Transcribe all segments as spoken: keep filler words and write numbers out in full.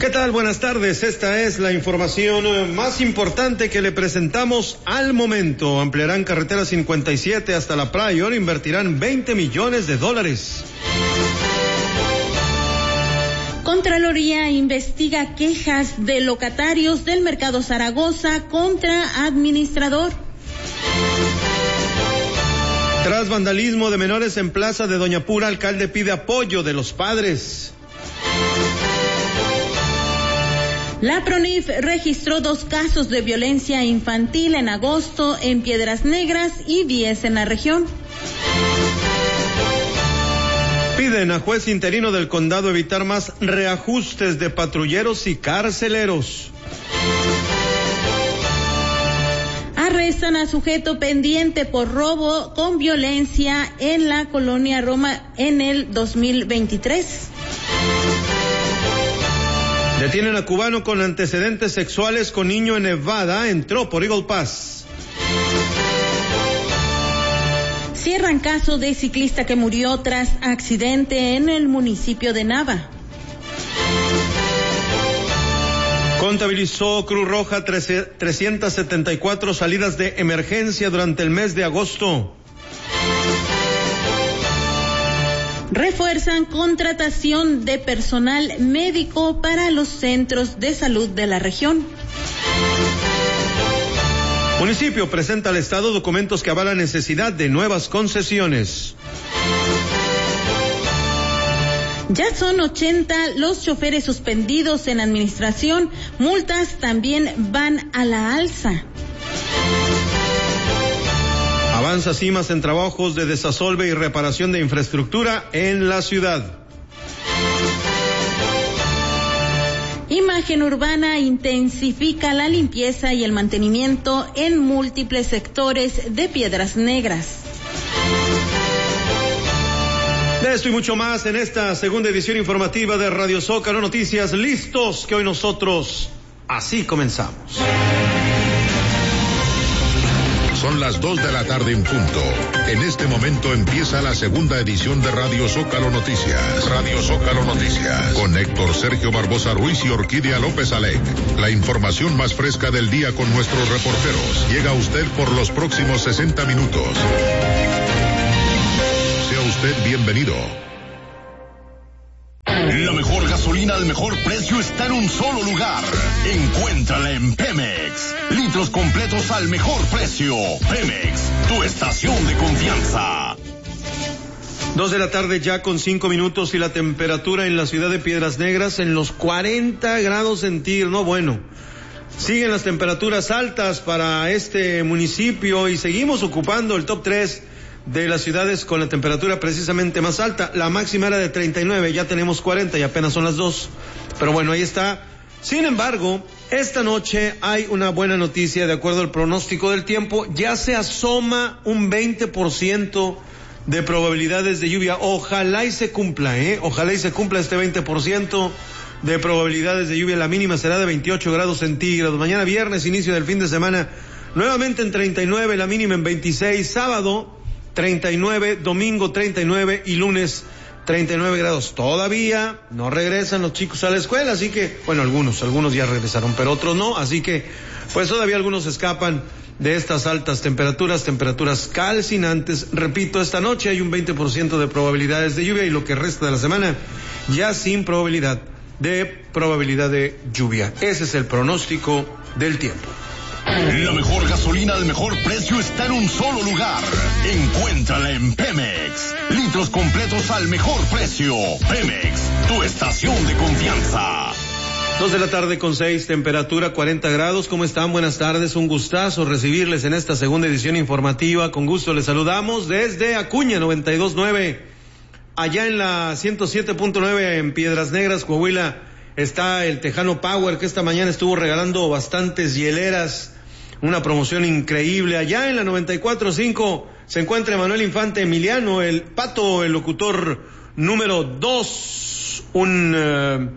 ¿Qué tal? Buenas tardes. Esta es la información más importante que le presentamos al momento. Ampliarán carretera cincuenta y siete hasta La Pryor, invertirán veinte millones de dólares. Contraloría investiga quejas de locatarios del Mercado Zaragoza contra administrador. Tras vandalismo de menores en Plaza de Doña Pura, alcalde pide apoyo de los padres. La PRONIF registró dos casos de violencia infantil en agosto en Piedras Negras y diez en la región. Piden a juez interino del condado evitar más reajustes de patrulleros y carceleros. Arrestan a sujeto pendiente por robo con violencia en la colonia Roma en el dos mil veintitrés. Detienen a cubano con antecedentes sexuales con niño en Nevada, entró por Eagle Pass. Cierran caso de ciclista que murió tras accidente en el municipio de Nava. Contabilizó Cruz Roja trescientas setenta y cuatro salidas de emergencia durante el mes de agosto. Refuerzan contratación de personal médico para los centros de salud de la región. Municipio presenta al Estado documentos que avalan necesidad de nuevas concesiones. Ya son ochenta los choferes suspendidos en administración, multas también van a la alza. Avanza CIMAS en trabajos de desasolve y reparación de infraestructura en la ciudad. Imagen Urbana intensifica la limpieza y el mantenimiento en múltiples sectores de Piedras Negras. De esto y mucho más en esta segunda edición informativa de Radio Zócalo Noticias. Listos, que hoy nosotros así comenzamos. Son las dos de la tarde en punto. En este momento empieza la segunda edición de Radio Zócalo Noticias. Radio Zócalo Noticias. Con Héctor Sergio Barbosa Ruiz y Orquídea López Alec. La información más fresca del día con nuestros reporteros. Llega a usted por los próximos sesenta minutos. Sea usted bienvenido. La mejor gasolina al mejor precio está en un solo lugar. Encuéntrala en Pemex. Litros completos al mejor precio. Pemex, tu estación de confianza. Dos de la tarde ya con cinco minutos y la temperatura en la ciudad de Piedras Negras en los cuarenta grados centígrados. No, bueno, siguen las temperaturas altas para este municipio y seguimos ocupando el top tres de las ciudades con la temperatura precisamente más alta. La máxima era de treinta y nueve, ya tenemos cuarenta y apenas son las dos. Pero bueno, ahí está. Sin embargo, esta noche hay una buena noticia. De acuerdo al pronóstico del tiempo, ya se asoma un veinte por ciento de probabilidades de lluvia. Ojalá y se cumpla, ¿eh? Ojalá y se cumpla este veinte por ciento de probabilidades de lluvia. La mínima será de veintiocho grados centígrados. Mañana viernes, inicio del fin de semana, nuevamente en treinta y nueve, la mínima en veintiséis. Sábado treinta y nueve, domingo treinta y nueve y lunes treinta y nueve grados. Todavía no regresan los chicos a la escuela, así que, bueno, algunos, algunos ya regresaron, pero otros no, así que, pues todavía algunos escapan de estas altas temperaturas, temperaturas calcinantes. Repito, esta noche hay un veinte por ciento de probabilidades de lluvia y lo que resta de la semana ya sin probabilidad de probabilidad de lluvia. Ese es el pronóstico del tiempo. La mejor gasolina al mejor precio está en un solo lugar. Encuéntrala en Pemex. Litros completos al mejor precio. Pemex, tu estación de confianza. Dos de la tarde con seis, temperatura cuarenta grados. ¿Cómo están? Buenas tardes, un gustazo recibirles en esta segunda edición informativa. Con gusto les saludamos desde Acuña noventa y dos punto nueve. Allá en la ciento siete punto nueve en Piedras Negras, Coahuila, está el Tejano Power, que esta mañana estuvo regalando bastantes hieleras. Una promoción increíble. Allá en la noventa y cuatro punto cinco se encuentra Manuel Infante Emiliano, el Pato, el locutor número dos, un uh,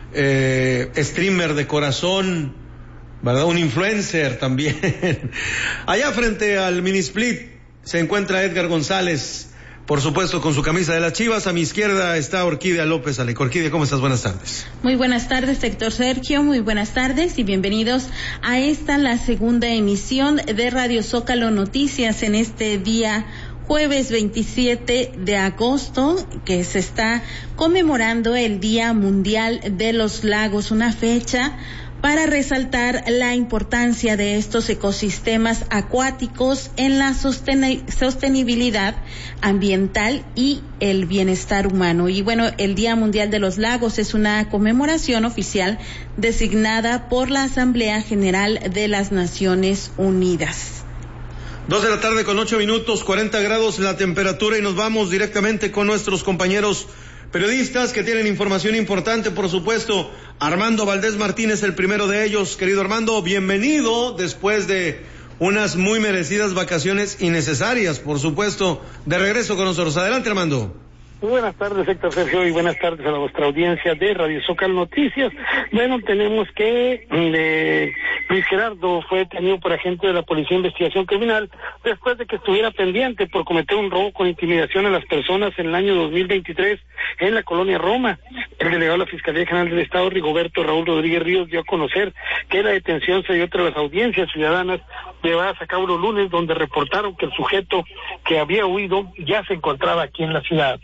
eh, streamer de corazón, ¿verdad? Un influencer también. Allá frente al Mini Split se encuentra Edgar González, por supuesto, con su camisa de las Chivas. A mi izquierda está Orquídea López Aleco. Orquídea, ¿cómo estás? Buenas tardes. Muy buenas tardes, Héctor Sergio. Muy buenas tardes y bienvenidos a esta, la segunda emisión de Radio Zócalo Noticias en este día jueves veintisiete de agosto, que se está conmemorando el Día Mundial de los Lagos, una fecha para resaltar la importancia de estos ecosistemas acuáticos en la sostenibilidad ambiental y el bienestar humano. Y bueno, el Día Mundial de los Lagos es una conmemoración oficial designada por la Asamblea General de las Naciones Unidas. Dos de la tarde con ocho minutos, cuarenta grados la temperatura, y nos vamos directamente con nuestros compañeros periodistas que tienen información importante, por supuesto. Armando Valdés Martínez, el primero de ellos. Querido Armando, bienvenido después de unas muy merecidas vacaciones innecesarias, por supuesto, de regreso con nosotros. Adelante, Armando. Muy buenas tardes, Héctor Sergio, y buenas tardes a nuestra audiencia de Radio Zócalo Noticias. Bueno, tenemos que eh, Luis Gerardo fue detenido por agente de la Policía de Investigación Criminal después de que estuviera pendiente por cometer un robo con intimidación a las personas en el año dos mil veintitrés en la colonia Roma. El delegado de la Fiscalía General del Estado, Rigoberto Raúl Rodríguez Ríos, dio a conocer que la detención se dio tras las audiencias ciudadanas llevadas a cabo los lunes, donde reportaron que el sujeto que había huido ya se encontraba aquí en la ciudad.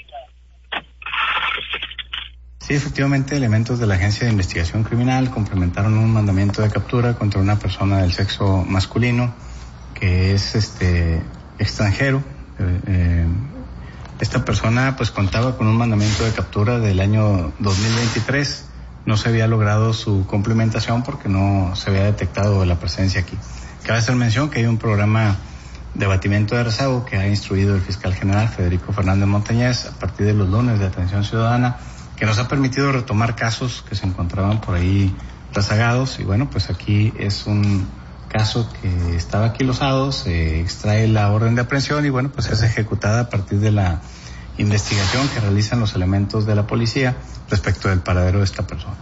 Sí, efectivamente, elementos de la Agencia de Investigación Criminal complementaron un mandamiento de captura contra una persona del sexo masculino que es este extranjero. Eh, eh, esta persona pues contaba con un mandamiento de captura del año dos mil veintitrés. No se había logrado su complementación porque no se había detectado la presencia aquí. Cabe hacer mención que hay un programa de abatimiento de rezago que ha instruido el fiscal general Federico Fernández Montañez a partir de los lunes de atención ciudadana, que nos ha permitido retomar casos que se encontraban por ahí rezagados. Y bueno, pues aquí es un caso que estaba quilosado, se extrae la orden de aprehensión y bueno, pues es ejecutada a partir de la investigación que realizan los elementos de la policía respecto del paradero de esta persona.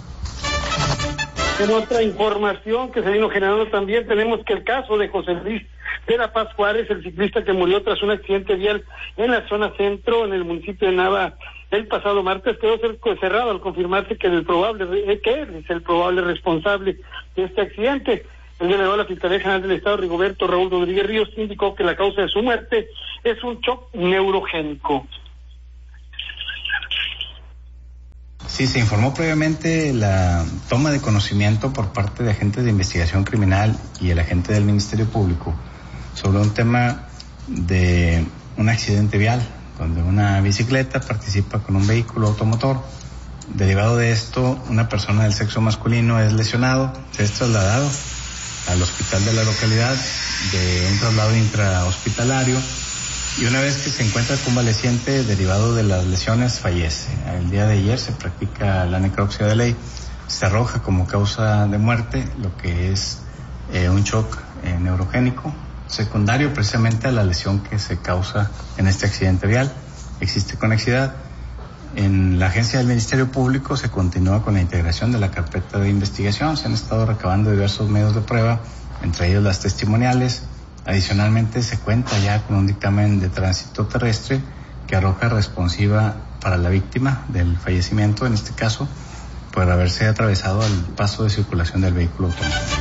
En otra información que se vino generando también, tenemos que el caso de José Luis de la Paz Juárez, el ciclista que murió tras un accidente vial en la zona centro, en el municipio de Nava, el pasado martes, quedó cerrado al confirmarse que el probable que él es el probable responsable de este accidente. El delegado de la Fiscalía General del Estado, Rigoberto Raúl Rodríguez Ríos, indicó que la causa de su muerte es un shock neurogénico. Sí, se informó previamente la toma de conocimiento por parte de agentes de investigación criminal y el agente del Ministerio Público sobre un tema de un accidente vial, donde una bicicleta participa con un vehículo automotor. Derivado de esto, una persona del sexo masculino es lesionado, se es trasladado al hospital de la localidad de un traslado intrahospitalario, y una vez que se encuentra convaleciente derivado de las lesiones, fallece. El día de ayer se practica la necropsia de ley, se arroja como causa de muerte lo que es eh, un shock eh, neurogénico secundario precisamente a la lesión que se causa en este accidente vial. Existe conexidad. En la agencia del Ministerio Público se continúa con la integración de la carpeta de investigación. Se han estado recabando diversos medios de prueba, entre ellos las testimoniales. Adicionalmente se cuenta ya con un dictamen de tránsito terrestre que arroja responsiva para la víctima del fallecimiento, en este caso, por haberse atravesado el paso de circulación del vehículo automotor.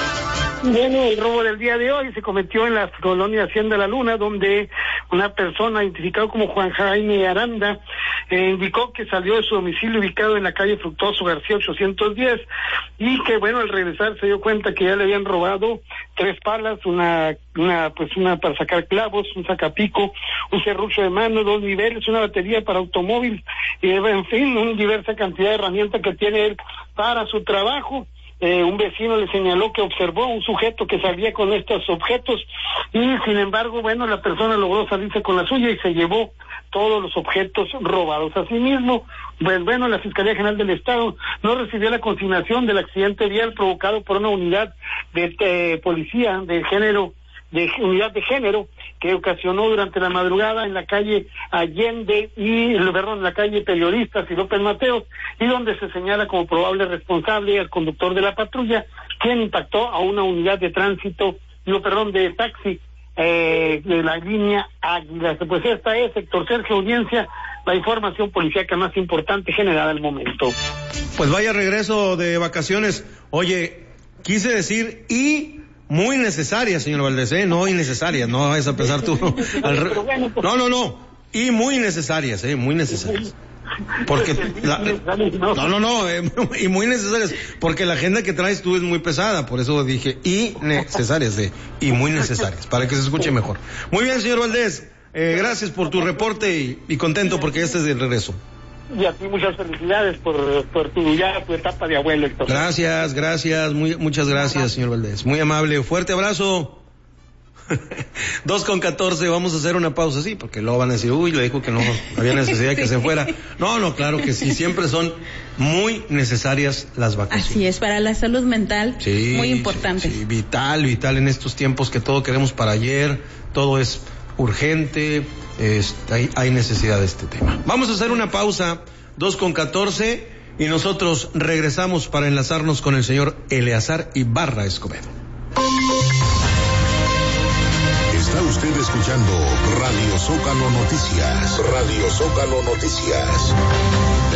Bueno, el robo del día de hoy se cometió en la colonia Hacienda La Luna, donde una persona identificada como Juan Jaime Aranda eh, indicó que salió de su domicilio ubicado en la calle Fructuoso García ochocientos diez y que bueno, al regresar se dio cuenta que ya le habían robado tres palas, una una pues una para sacar clavos, un sacapico, un serrucho de mano, dos niveles, una batería para automóvil y en fin, una diversa cantidad de herramientas que tiene él para su trabajo. Eh, un vecino le señaló que observó a un sujeto que salía con estos objetos y sin embargo, bueno, la persona logró salirse con la suya y se llevó todos los objetos robados. Asimismo, pues bueno, la Fiscalía General del Estado no recibió la consignación del accidente vial provocado por una unidad de eh, policía de género, de unidad de género que ocasionó durante la madrugada en la calle Allende y, perdón, en la calle Periodistas y López Mateos, y donde se señala como probable responsable al conductor de la patrulla, quien impactó a una unidad de tránsito, no, perdón, de taxi eh, de la línea Águilas. Pues esta es, Héctor Sergio, audiencia, la información policíaca más importante generada al momento. Pues vaya regreso de vacaciones. Oye, quise decir y muy necesaria, señor Valdés, ¿eh? No innecesarias, no vayas a pensar tú. Al re... No, no, no, y muy necesarias, ¿eh? Muy necesarias. Porque la, no, no, no, eh, y muy necesarias, porque la agenda que traes tú es muy pesada, por eso dije y necesarias, eh, y muy necesarias, para que se escuche mejor. Muy bien, señor Valdés, eh, gracias por tu reporte y, y contento porque este es el regreso. Y a ti muchas felicidades por, por tu, ya, tu etapa de abuelo, Héctor. Gracias, gracias, muy, muchas gracias, señor Valdés, muy amable, fuerte abrazo. Dos con catorce, vamos a hacer una pausa, sí, porque luego van a decir, uy, le dijo que no había necesidad de que se fuera. No, no, claro que sí, siempre son muy necesarias las vacaciones. Así es, para la salud mental, sí, muy importante. Sí, sí, vital, vital en estos tiempos que todo queremos para ayer, todo es urgente, es, hay, hay necesidad de este tema. Vamos a hacer una pausa, dos con catorce, y nosotros regresamos para enlazarnos con el señor Eleazar Ibarra Escobedo. Está usted escuchando Radio Zócalo Noticias. Radio Zócalo Noticias.